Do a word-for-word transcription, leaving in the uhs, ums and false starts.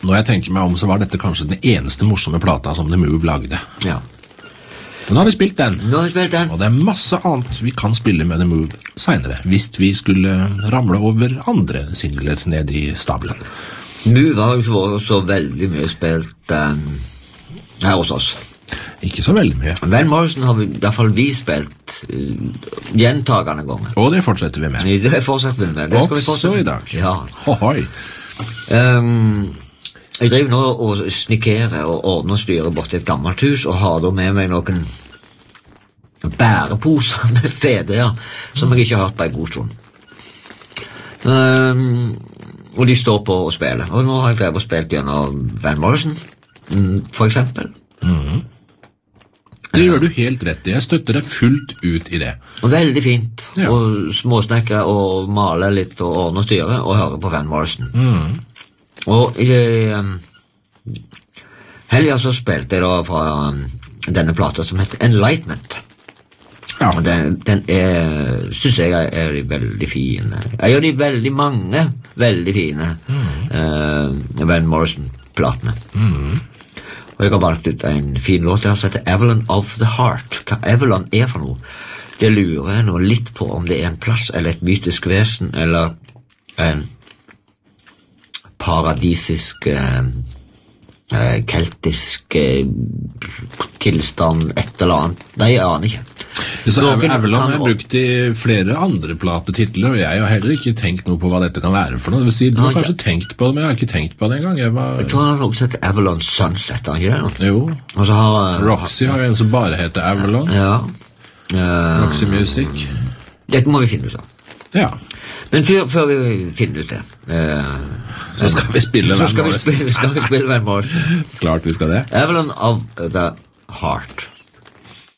når jeg tenker meg om, så var dette kanskje den eneste morsomme plata som The Move lagde. Ja. Men nå har vi spilt den. Nå har vi spilt den. Og det er masse annet vi kan spille med The Move senere, hvis vi skulle ramle over andre singler ned i stabelen. Move har jo ikke vært så veldig mye spilt um, her hos oss. Ikke så veldig mye. Van Morrison har vi, i hvert fall vi spilt uh, gjentagende ganger. Og det fortsetter vi med. Det fortsetter vi med. Det skal vi Også i dag. Ja. Hohoi. Um, jeg driver nå og snikerer og ordner og styrer bort i et gammelt hus, og har da med meg noen bæreposer med C D-er som jeg ikke har hørt på en god stund. Um, og de står på og spiller. Og nå har jeg drevet og spilt gjennom Van Morrison, for eksempel. Mhm. Det gjør du helt rett i. Jeg støtter deg fullt ut i det. Og veldig fint. Ja. Og småsnekke og male litt og ordne og styre og høre på Van Morrison. Mhm. Og i um, helgen så spilte jeg da fra um, denne plata som heter Enlightenment. Ja. Og den, den er, synes jeg er, er veldig fine. Jeg gjør de veldig mange veldig fine mm. uh, Van Morrison-platene. Mhm. Og jeg har valgt ut en fin låt der som heter Avalon of the Heart. Hva Avalon er for noe? Det lurer jeg nå litt på om det er en plass eller et mytisk vesen eller en paradisisk eh, keltisk eh, tilstand, et eller annet. Nei, jeg aner ikke. Så Noen Avalon kan- er brukt i flere andre platetitler, og jeg har heller ikke tenkt noe på hva dette kan være for noe. Det vil si, du har Nei, kanskje tenkt på det, men jeg har ikke tenkt på det en gang. Jeg var... Jeg tror han har noe som heter Avalon Sunset, har han ikke det? Jo. Og så har... eh, Roxy har jo en som bare heter Avalon. Ja. Eh, Roxy Music. Dette må vi finne ut av. Ja. Men før, før vi finner ut det... eh, Så skal vi spille så Van skal vi Morrison. spille, skal vi spille Van Morrison. Klart vi skal det. Avalon of the Heart.